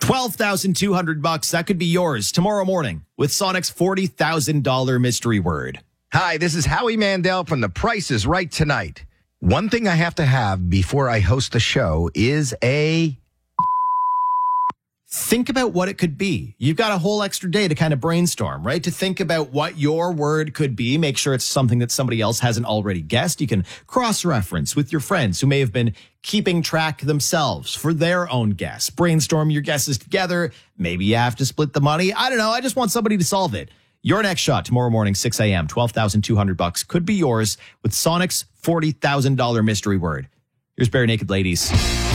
$12,200. That could be yours tomorrow morning with Sonic's $40,000 mystery word. Hi, this is Howie Mandel from The Price is Right tonight. One thing I have to have before I host the show is a... Think about what it could be. You've got a whole extra day to kind of brainstorm, right? To think about what your word could be. Make sure it's something that somebody else hasn't already guessed. You can cross-reference with your friends who may have been keeping track themselves for their own guess. Brainstorm your guesses together. Maybe you have to split the money. I don't know. I just want somebody to solve it. Your next shot tomorrow morning, 6 a.m., $12,200 could be yours with Sonic's $40,000 mystery word. Here's Bare Naked Ladies.